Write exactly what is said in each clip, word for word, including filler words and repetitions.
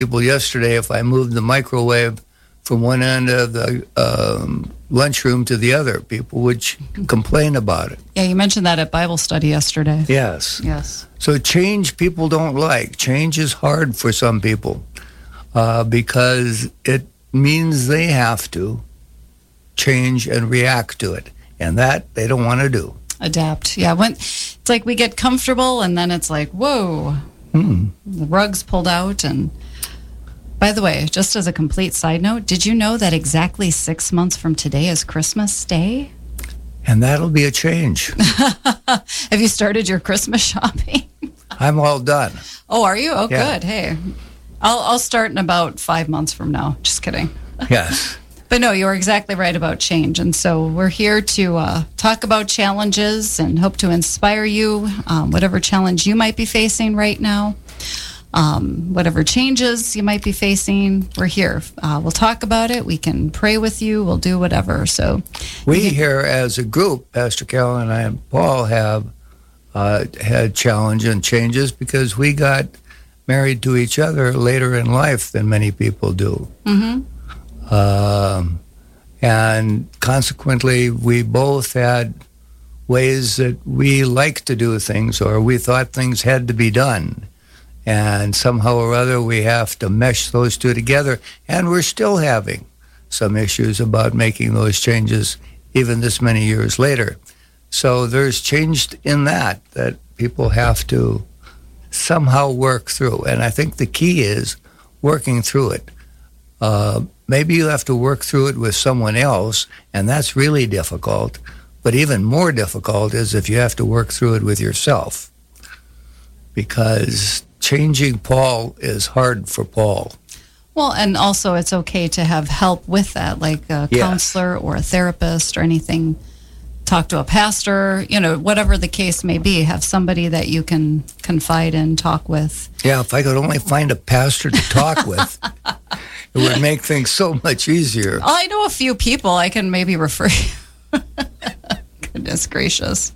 people yesterday if I moved the microwave from one end of the um, lunchroom to the other. People would ch- complain about it. Yeah, you mentioned that at Bible study yesterday. Yes. Yes. So change people don't like. Change is hard for some people uh, because it means they have to change and react to it. And that they don't want to do. Adapt. Yeah. When it's like we get comfortable and then it's like, whoa, Hmm. the rug's pulled out. And by the way, just as a complete side note, did you know that exactly six months from today is Christmas Day? And that'll be a change. Have you started your Christmas shopping? I'm all done. Oh, are you? Oh, Yeah. good. Hey, I'll I'll start in about five months from now. Just kidding. Yes. But no, you're exactly right about change. And so we're here to uh, talk about challenges and hope to inspire you, um, whatever challenge you might be facing right now, um, whatever changes you might be facing, we're here. Uh, we'll talk about it. We can pray with you. We'll do whatever. So We here as a group, Pastor Carol and I and Paul have uh, had challenge and changes because we got married to each other later in life than many people do. mhm. Um, and consequently, we both had ways that we liked to do things or we thought things had to be done. And somehow or other, we have to mesh those two together. And we're still having some issues about making those changes even this many years later. So there's change in that, that people have to somehow work through. And I think the key is working through it. Uh, maybe you have to work through it with someone else, and that's really difficult. But even more difficult is if you have to work through it with yourself. Because changing Paul is hard for Paul. Well, and also it's okay to have help with that, like a Yes. counselor or a therapist or anything. Talk to a pastor, you know, whatever the case may be. Have somebody that you can confide in, talk with. Yeah, if I could only find a pastor to talk with, it would make things so much easier. Oh, I know a few people I can maybe refer you. Goodness gracious.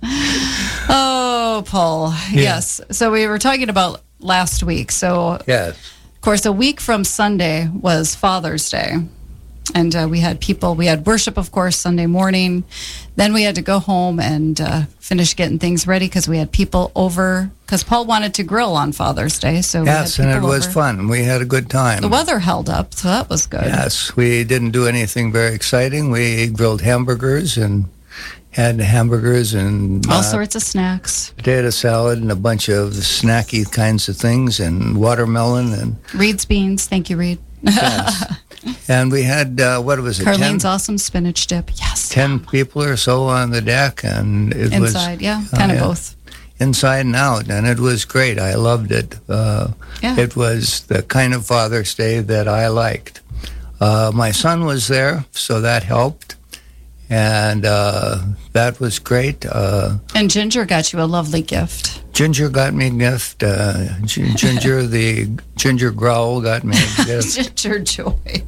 Oh, Paul. Yeah. Yes. So we were talking about last week. So, Yes. of course, a week from Sunday was Father's Day. And uh, we had people, we had worship, of course, Sunday morning. Then we had to go home and uh, finish getting things ready because we had people over. Because Paul wanted to grill on Father's Day. So we Yes, had and it people was over. fun. We had a good time. The weather held up, so that was good. Yes, we didn't do anything very exciting. We grilled hamburgers and had hamburgers and All uh, sorts of snacks. potato salad and a bunch of snacky kinds of things and watermelon and Reed's beans. Thank you, Reed. yes. And we had uh, what was it? Carlene's ten, awesome spinach dip. Yes. ten people or so on the deck, and it Inside, was yeah. uh, Kind of yeah, both. inside and out, and it was great. I loved it. Uh, Yeah. It was the kind of Father's Day that I liked. Uh, my son was there, so that helped, and uh, that was great. Uh, And Ginger got you a lovely gift. Ginger got me a gift. Uh, G- Ginger, the Ginger Growl, got me a gift. Ginger joy.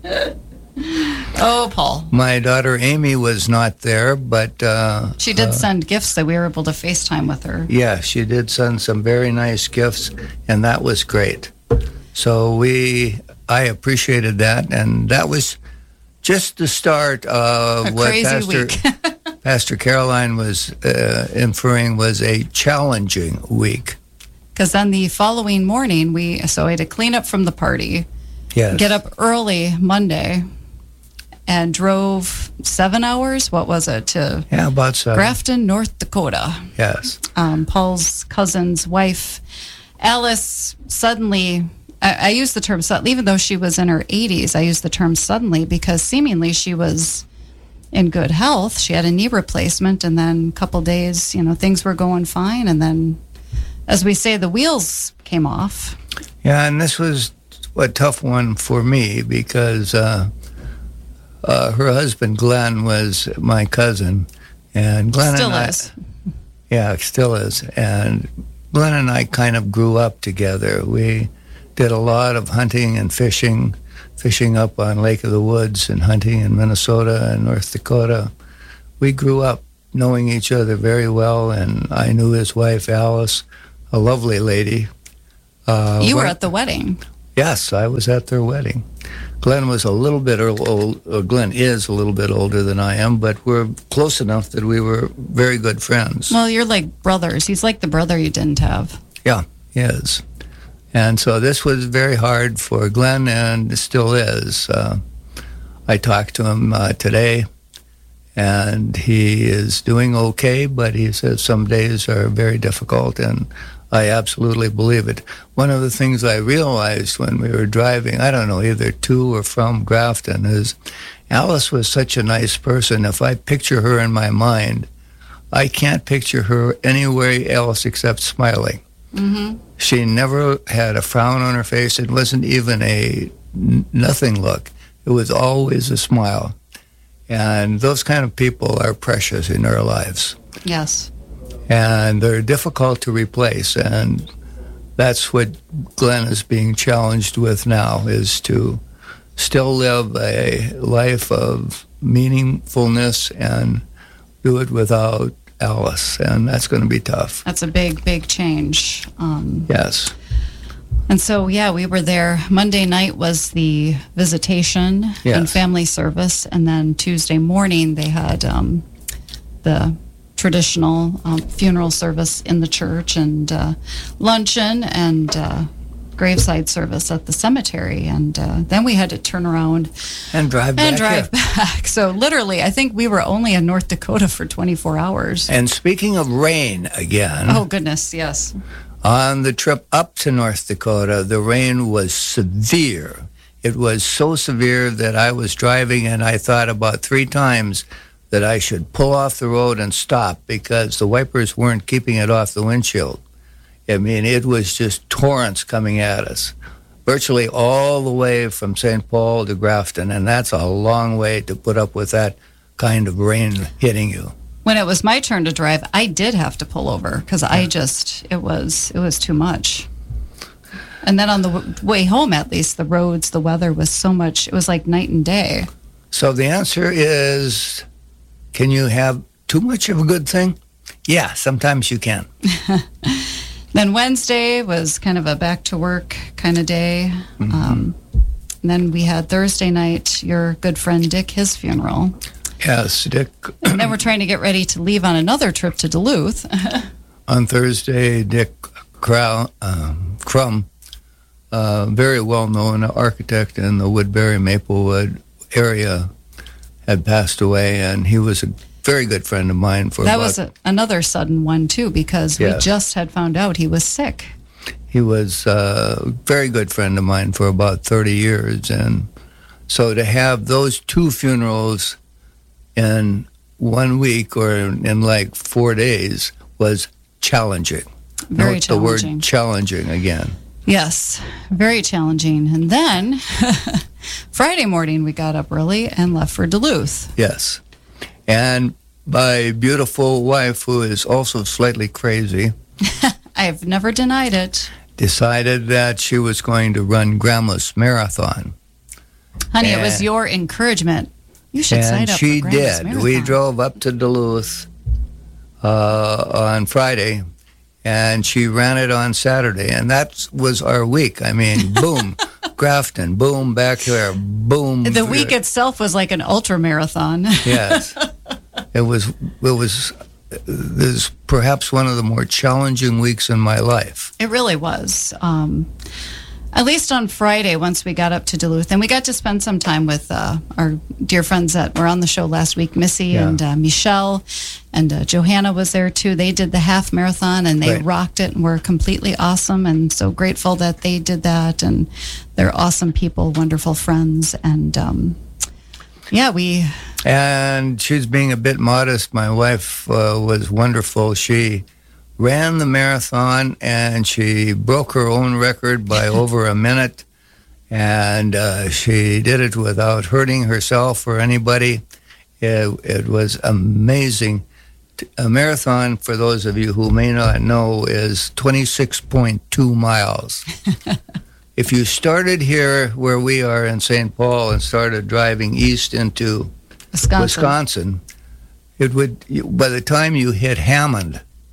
Oh, Paul. My daughter Amy was not there, but uh, She did uh, send gifts that we were able to FaceTime with her. yeah, she did send some very nice gifts, and that was great. So we, I appreciated that, and that was just the start of A what crazy Pastor week. Pastor Caroline was uh, inferring was a challenging week. Because then the following morning, we so we had to clean up from the party, Yes. get up early Monday, and drove seven hours. What was it to Yeah, about seven. Grafton, North Dakota? Yes. Um, Paul's cousin's wife, Alice, suddenly. I, I use the term suddenly, even though she was in her eighties. I use the term suddenly because seemingly she was in good health. She had a knee replacement, and then a couple days, you know, things were going fine, and then, as we say, the wheels came off. Yeah, and this was a tough one for me because uh, uh, her husband Glenn was my cousin, and Glenn Still and is. I, yeah, still is, and Glenn and I kind of grew up together. We did a lot of hunting and fishing, fishing up on Lake of the Woods and hunting in Minnesota and North Dakota. We grew up knowing each other very well, and I knew his wife Alice, a lovely lady. Uh, You were one- at the wedding. Yes, I was at their wedding. Glenn was a little bit old. Or Glenn is a little bit older than I am, but we're close enough that we were very good friends. Well, you're like brothers. He's like the brother you didn't have. Yeah, he is. And so this was very hard for Glenn, and it still is. Uh, I talked to him uh, today, and he is doing okay, but he says some days are very difficult, and I absolutely believe it. One of the things I realized when we were driving, I don't know, either to or from Grafton, is Alice was such a nice person. If I picture her in my mind, I can't picture her anywhere else except smiling. Mm-hmm. She never had a frown on her face. It wasn't even a n- nothing look. It was always a smile. And those kind of people are precious in our lives. Yes. And they're difficult to replace. And that's what Glenn is being challenged with now, is to still live a life of meaningfulness and do it without Alice. And that's going to be tough. That's a big, big change. Um, yes. And so, yeah, we were there. Monday night was the visitation yes. and family service. And then Tuesday morning, they had um, the traditional um, funeral service in the church and uh, luncheon and uh, graveside service at the cemetery. And uh, then we had to turn around and drive back and drive here. back. So literally, I think we were only in North Dakota for twenty-four hours. And speaking of rain again. Oh, goodness, yes. On the trip up to North Dakota, the rain was severe. It was so severe that I was driving and I thought about three times that I should pull off the road and stop because the wipers weren't keeping it off the windshield. I mean, it was just torrents coming at us, virtually all the way from Saint Paul to Grafton, and that's a long way to put up with that kind of rain hitting you. When it was my turn to drive, I did have to pull over because I just, it was, it was too much. And then on the w- way home, at least, the roads, the weather was so much, it was like night and day. So the answer is, can you have too much of a good thing? Yeah, sometimes you can. Then Wednesday was kind of a back to work kind of day. Mm-hmm. Um, and then we had Thursday night, your good friend Dick, his funeral. Yes, Dick. And then we're trying to get ready to leave on another trip to Duluth. On Thursday, Dick Crow, um, Crum, uh, very well-known architect in the Woodbury Maplewood area, had passed away, and he was a very good friend of mine for that about, was a, another sudden one too, because yes. we just had found out he was sick. He was a very good friend of mine for about thirty years, and so to have those two funerals in one week or in, in like four days was challenging. Very Note challenging. The word challenging again. Yes, very challenging. And then Friday morning we got up early and left for Duluth. Yes. And my beautiful wife, who is also slightly crazy, I've never denied it, decided that she was going to run Grandma's Marathon. Honey, and, it was your encouragement. You should sign and up she for Grandma's did. Marathon. We drove up to Duluth uh, on Friday, and she ran it on Saturday, and that was our week. I mean, boom, Grafton, boom, back here, boom. The week itself was like an ultra marathon. Yes, it was. It was. This is perhaps one of the more challenging weeks in my life. It really was. Um, at least on Friday, once we got up to Duluth, and we got to spend some time with uh, our dear friends that were on the show last week, Missy Yeah. and uh, Michelle, and uh, Johanna was there too. They did the half marathon, and they Right. rocked it and were completely awesome, and so grateful that they did that, and they're awesome people, wonderful friends, and um, yeah, we... And she's being a bit modest. My wife uh, was wonderful. She ran the marathon, and she broke her own record by over a minute, and uh, she did it without hurting herself or anybody. It, it was amazing. A marathon, for those of you who may not know, is twenty-six point two miles. If you started here where we are in Saint Paul and started driving east into Wisconsin. Wisconsin, it would, by the time you hit Hammond,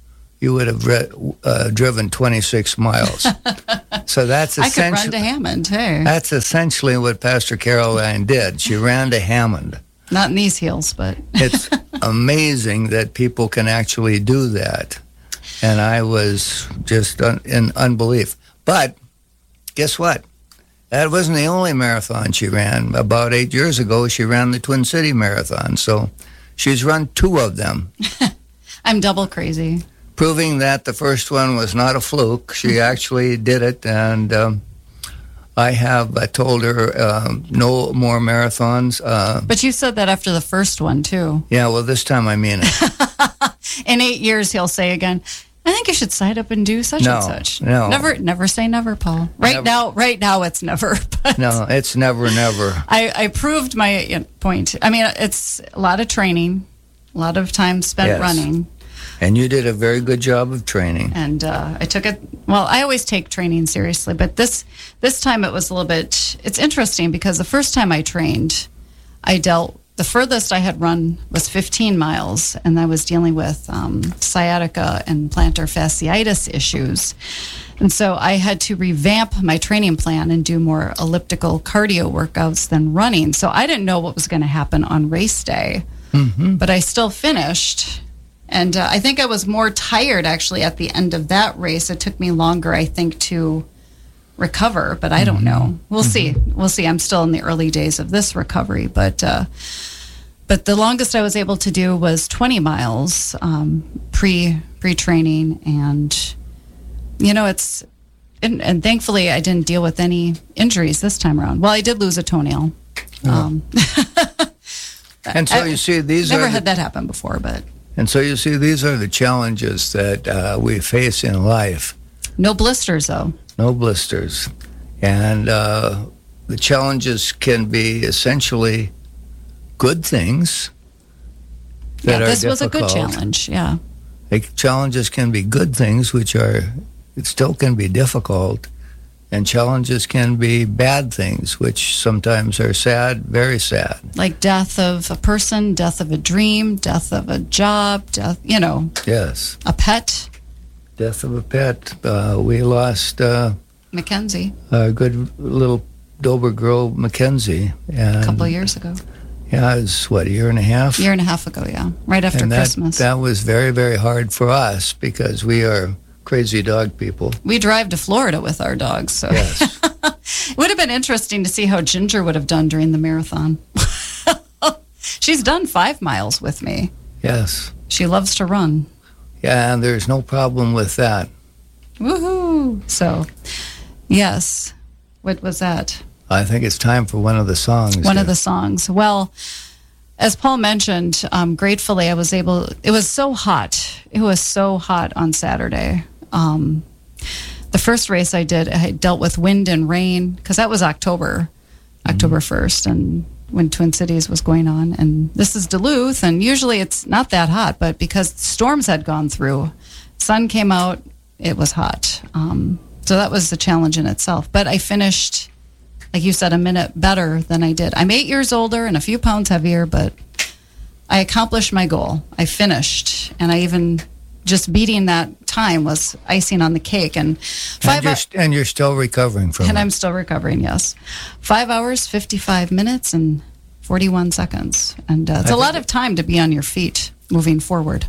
you would have re- uh, driven twenty-six miles. So that's I could run essentially to Hammond, hey. that's essentially what Pastor Caroline did. She ran to Hammond. Not in these heels, but It's amazing that people can actually do that. And I was just un- in unbelief. But guess what? That wasn't the only marathon she ran. About eight years ago, she ran the Twin City Marathon. So she's run two of them, I'm double crazy. proving that the first one was not a fluke. She actually did it. And um, I have I told her um, no more marathons. Uh, But you said that after the first one, too. yeah, well, this time I mean it. In eight years, he'll say again, I think you should sign up and do such No, and such. no. Never never say never, Paul. Right Never. now, right now it's never. But No, it's never, never. I, I proved my you know, point. I mean, it's a lot of training, a lot of time spent Yes. running. And you did a very good job of training. And uh, I took it. Well, I always take training seriously, but this this time it was a little bit. It's interesting because the first time I trained, I dealt. The furthest I had run was fifteen miles, and I was dealing with um, sciatica and plantar fasciitis issues. And so I had to revamp my training plan and do more elliptical cardio workouts than running. So I didn't know what was going to happen on race day, Mm-hmm. but I still finished. And uh, I think I was more tired actually at the end of that race. It took me longer, I think, to recover, but I don't know. We'll see. We'll see. I'm still in the early days of this recovery, but uh, but the longest I was able to do was twenty miles um, pre pre training, and you know it's and, and thankfully I didn't deal with any injuries this time around. Well, I did lose a toenail. Um, And so I- you see, these never are had the, that happen before, but and so you see, these are the challenges that uh, we face in life. no blisters though. No blisters, and uh, the challenges can be essentially good things that Yeah, are this was a good difficult. challenge. Yeah. Like, challenges can be good things, which are it still can be difficult, and challenges can be bad things, which sometimes are sad, very sad. Like death of a person, death of a dream, death of a job, death, you know, Yes, a pet, death of a pet. Uh, we lost uh, Mackenzie, a good little Dober girl, Mackenzie, and a couple of years ago. yeah, it's what, a year and a half. A year and a half ago, yeah. Right after and that, Christmas. that was very, very hard for us because we are crazy dog people. We drive to Florida with our dogs, so Yes. it would have been interesting to see how Ginger would have done during the marathon. She's done five miles with me. Yes. She loves to run. Yeah, and there's no problem with that. Woohoo! So, yes. What was that? I think it's time for one of the songs. One to- of the songs. Well, as Paul mentioned, um, gratefully I was able, it was so hot. It was so hot on Saturday. Um, the first race I did, I dealt with wind and rain because that was October, October first, and when Twin Cities was going on. And this is Duluth, and usually it's not that hot, but because storms had gone through, sun came out, it was hot. Um, so that was the challenge in itself. But I finished, like you said, a minute better than I did. I'm eight years older and a few pounds heavier, but I accomplished my goal. I finished, and I even just beating that time was icing on the cake. And five and, you're, hou- st- and you're still recovering from and it. I'm still recovering. Yes, five hours, fifty-five minutes, and forty-one seconds, and uh, it's I a lot think of time to be on your feet moving forward.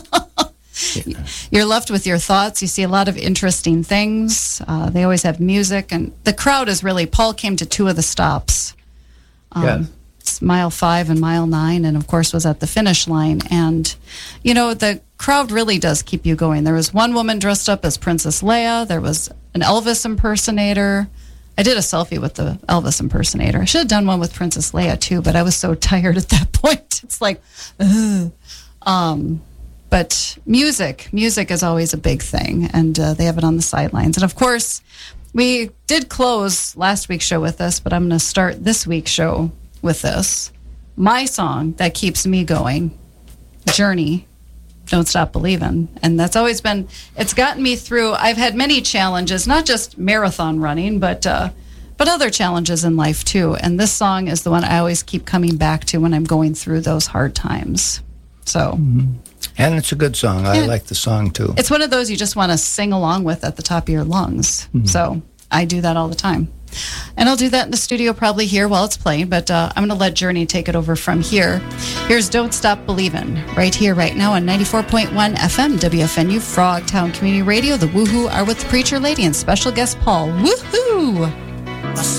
You're left with your thoughts. You see a lot of interesting things. Uh, they always have music, and the crowd is really. Paul came to two of the stops. Um, Yes. it's mile five and mile nine, and of course was at the finish line. And you know the crowd really does keep you going. There was one woman dressed up as Princess Leia. There was an Elvis impersonator. I did a selfie with the Elvis impersonator. I should have done one with Princess Leia too, but I was so tired at that point. It's like, ugh. Um, but music, music is always a big thing, and uh, they have it on the sidelines. And of course, we did close last week's show with this, but I'm going to start this week's show with this. My song that keeps me going, Journey, Don't Stop Believing. And that's always been, it's gotten me through. I've had many challenges, not just marathon running, but uh, but other challenges in life too. And this song is the one I always keep coming back to when I'm going through those hard times. So, And it's a good song. I Yeah. like the song, too. It's one of those you just want to sing along with at the top of your lungs. Mm-hmm. So I do that all the time. And I'll do that in the studio probably here while it's playing, but uh, I'm going to let Journey take it over from here. Here's Don't Stop Believin', right here, right now on ninety-four point one F M W F N U, Frogtown Community Radio. The Woohoo are with the Preacher Lady and special guest Paul. Woohoo!